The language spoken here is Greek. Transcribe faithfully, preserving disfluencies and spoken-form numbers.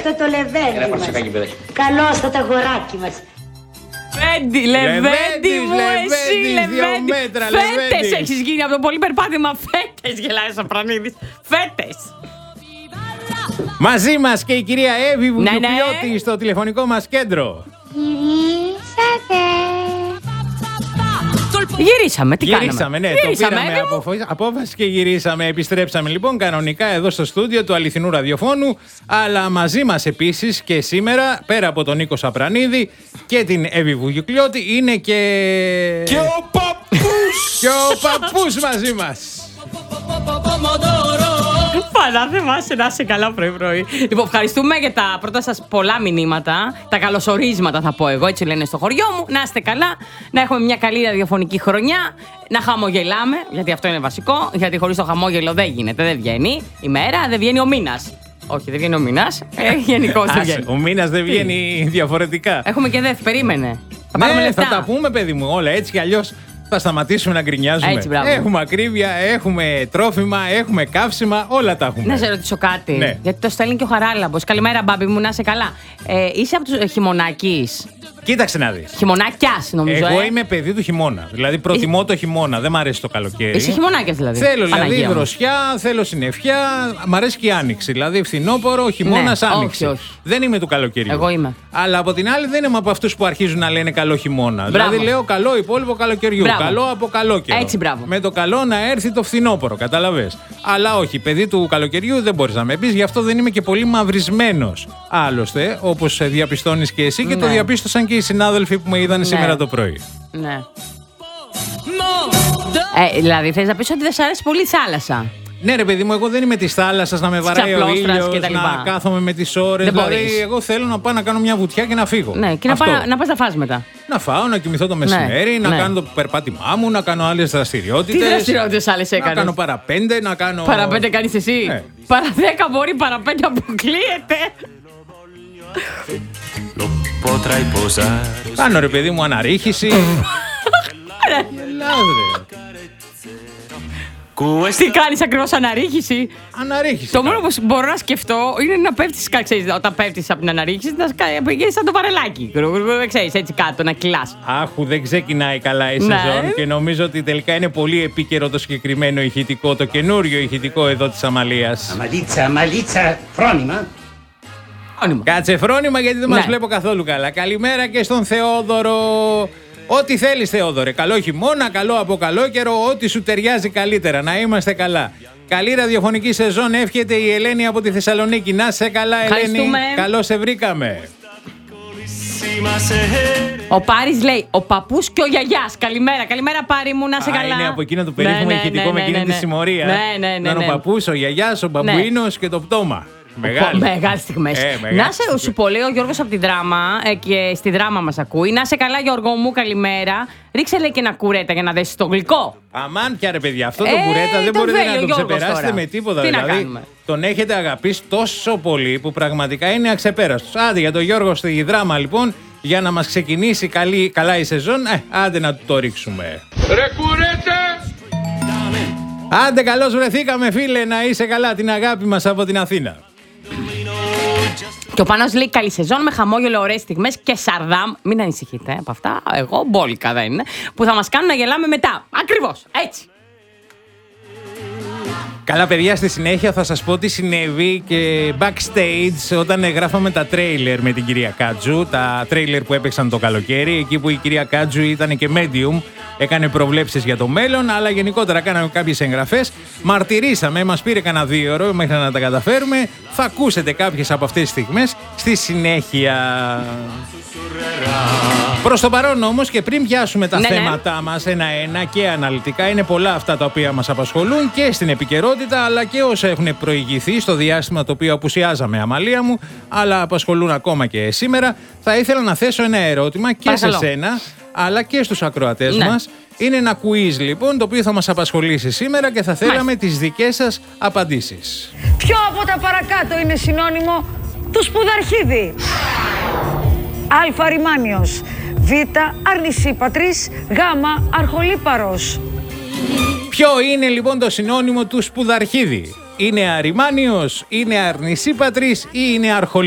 αυτό το λεβέντι μας. Καλώς το αγοράκι μας. Λεβέντι, Λεβέντι μου, εσύ Λεβέντι. Φέτες έχεις γίνει από το πολύ περπάτημα. Φέτες γελάει ο Σαπρανίδης. Φέτες. Μαζί μας και η κυρία Εύη Βουγιουκλιώτη, ναι, στο τηλεφωνικό μας κέντρο. Γυρίσατε. Γυρίσαμε, τι γυρίσαμε, κάναμε. Ναι, Γυρίσαμε, το πήραμε από απόφαση και γυρίσαμε. Επιστρέψαμε λοιπόν κανονικά εδώ στο στούντιο του αληθινού ραδιοφώνου. Αλλά μαζί μας επίσης και σήμερα, πέρα από τον Νίκο Σαπρανίδη και την Εύη Βουγιουκλιώτη, είναι και... Και ο παππούς! Και ο παππούς μαζί μας. Πανάθεμά σε, να είσαι καλά πρωί-πρωί. Λοιπόν, ευχαριστούμε για τα πρώτα σας πολλά μηνύματα. Τα καλωσορίσματα θα πω εγώ, έτσι λένε στο χωριό μου. Να είστε καλά, να έχουμε μια καλή ραδιοφωνική χρονιά, να χαμογελάμε, γιατί αυτό είναι βασικό. Γιατί χωρίς το χαμόγελο δεν γίνεται, δεν βγαίνει η μέρα, δεν βγαίνει ο μήνας. Όχι, δεν βγαίνει ο μήνας. Ε, γενικώς δεν βγαίνει. Ο μήνας δεν βγαίνει διαφορετικά. Έχουμε και δеф, περίμενε. Θα ναι, πάρουμε λεφτά. Θα τα πούμε, παιδί μου, όλα έτσι κι αλλιώς. Θα σταματήσουμε να γκρινιάζουμε. Έτσι, έχουμε ακρίβεια, έχουμε τρόφιμα, έχουμε καύσιμα, όλα τα έχουμε. Να σε ρωτήσω κάτι. Ναι. Γιατί το στέλνει και ο Χαράλαμπος. Καλημέρα, μπάμπι μου, να είσαι καλά. Ε, είσαι από τους χειμωνάκης. Κοίταξε να δεις. Χειμωνάκιας, νομίζω. Εγώ ε? είμαι παιδί του χειμώνα. Δηλαδή προτιμώ το χειμώνα. Δεν μ' αρέσει το καλοκαίρι. Είσαι χειμωνάκιας δηλαδή. Θέλω Παναγία δηλαδή μου. δροσιά, θέλω συννεφιά. Μ' αρέσει και η άνοιξη. Δηλαδή φθινόπωρο, χειμώνα, ναι, άνοιξη. Όχι, όχι. Δεν είμαι του καλοκαιριού. Εγώ είμαι. Αλλά από την άλλη δεν είμαι από αυτούς που αρχίζουν να λένε καλό χειμώνα. Μπράβο. Δηλαδή λέω καλό υπόλοιπο καλοκαιριού. Μπράβο. Καλό από καλό καιρό. Έτσι, μπράβο. Με το καλό να έρθει το φθινόπωρο. Καταλαβες. Αλλά όχι, παιδί του καλοκαιριού δεν μπορείς να με πεις. Γι' αυτό δεν είμαι και πολύ μαυρισμένος. Άλλωστε, όπως διαπιστώνεις και εσύ και ναι. το διαπίστωσαν και οι συνάδελφοι που με είδαν ναι. σήμερα το πρωί. Ναι. Ε, δηλαδή, θες να πεις ότι δεν σ' αρέσει πολύ η θάλασσα. Ναι, ρε παιδί μου, εγώ δεν είμαι τη θάλασσα να με βαράει ο ήλιος, να κάθομαι με τις ώρες. Δηλαδή, μπορείς. Εγώ θέλω να πάω να κάνω μια βουτιά και να φύγω. Ναι, και αυτό. να, πά, να πας να φας μετά. Να φάω, να κοιμηθώ το μεσημέρι, ναι, να ναι. κάνω το περπάτημά μου, να κάνω άλλες δραστηριότητες. Τι δραστηριότητες άλλες έκανες? Να κάνω παραπέντε, να κάνω. Παραπέντε κάνεις εσύ. Ναι. Παραδέκα μπορεί, παραπέντε αποκλείεται. Κάνω ρε παιδί μου αναρρίχηση. Τι κάνεις ακριβώς αναρρίχηση? Αναρρίχηση. Το μόνο που μπορώ να σκεφτώ είναι να πέφτεις, ξέρεις, όταν πέφτεις από την αναρρίχηση, να πηγαίνεις σαν το παρελάκι. Ξέρεις, έτσι κάτω, να κυλάς. Άχου, δεν ξεκινάει καλά η ναι. σεζόν και νομίζω ότι τελικά είναι πολύ επίκαιρο το συγκεκριμένο ηχητικό, το καινούριο ηχητικό εδώ της Αμαλίας. Αμαλίτσα, αμαλίτσα, φρόνημα. Φρόνημα. Κάτσε φρόνημα γιατί δεν ναι. μας βλέπω καθόλου καλά. Καλημέρα και στον Θεόδωρο. Ό,τι θέλεις Θεόδωρε, καλό χειμώνα, καλό από καλό καιρό, ό,τι σου ταιριάζει καλύτερα, να είμαστε καλά. Καλή ραδιοφωνική σεζόν εύχεται η Ελένη από τη Θεσσαλονίκη. Να σε καλά Ελένη, καλώς σε βρήκαμε. Ο Πάρης λέει, ο παππούς και ο γιαγιάς. Καλημέρα, καλημέρα Πάρη μου, να σε Α, καλά. Είναι από εκείνο το περίφημο ναι, ηχητικό ναι, με ναι, εκείνη ναι, τη ναι. συμμορία. Ναι, ναι, ναι, Ήταν ναι. ο παππούς, ο γιαγιάς, ο μπαμπουίνος ναι. και το πτώμα. Μεγάλη. Μεγάλες στιγμές. Ε, να σε, σου πω, λέει ο Γιώργος από τη Δράμα ε, και στη Δράμα μας ακούει. Να σε καλά Γιώργο μου, καλημέρα. Ρίξε λέει και ένα κουρέτα για να δέσεις το γλυκό. Αμάν πια ρε παιδιά, αυτό το ε, κουρέτα δεν μπορείτε να το ξεπεράσετε τώρα. με τίποτα. Τι δηλαδή, να κάνουμε. Τον έχετε αγαπήσει τόσο πολύ που πραγματικά είναι αξεπέραστος. Άντε για τον Γιώργο στη Δράμα λοιπόν, για να μας ξεκινήσει καλή, καλά η σεζόν, ε, άντε να του το ρίξουμε. Ρε κουρέτα! Άντε καλώς βρεθήκαμε φίλε, να είσαι καλά, την αγάπη μας από την Αθήνα. Και ο Πάνος λέει καλή σεζόν με χαμόγελο, ωραίες στιγμές και σαρδάμ. Μην ανησυχείτε από αυτά, εγώ μπόλικα δεν είναι. Που θα μας κάνουν να γελάμε μετά. Ακριβώς, έτσι. Καλά παιδιά, στη συνέχεια θα σας πω τι συνέβη και backstage όταν γράφαμε τα τρέιλερ με την κυρία Κάτζου. Τα τρέιλερ που έπαιξαν το καλοκαίρι, εκεί που η κυρία Κάτζου ήταν και medium, έκανε προβλέψεις για το μέλλον, αλλά γενικότερα κάναμε κάποιες εγγραφές. Μαρτυρήσαμε, μας πήρε κανένα δύο ώρο μέχρι να τα καταφέρουμε. Θα ακούσετε κάποιες από αυτές τις στιγμές στη συνέχεια. Προς το παρόν όμως και πριν πιάσουμε τα ναι, θέματά ναι. μας ένα-ένα και αναλυτικά, είναι πολλά αυτά τα οποία μας απασχολούν και στην επικαιρότητα αλλά και όσα έχουν προηγηθεί στο διάστημα το οποίο απουσιάζαμε Αμαλία μου, αλλά απασχολούν ακόμα και σήμερα. Θα ήθελα να θέσω ένα ερώτημα και Παρακαλώ. σε σένα αλλά και στους ακροατές ναι. μας. Είναι ένα quiz λοιπόν το οποίο θα μας απασχολήσει σήμερα και θα θέλαμε Μάλιστα. τις δικές σας απαντήσεις. Ποιο από τα παρακάτω είναι συνώνυμο του σπουδαρχίδι? Α. Ρημάνιος, Β. Αρνησίπατρης, Γ. Αρχολίπαρος. Ποιο είναι λοιπόν το συνώνυμο του σπουδαρχίδι? Είναι αριμάνιος, είναι αρνησίπατρης ή είναι αρχολίπαρος?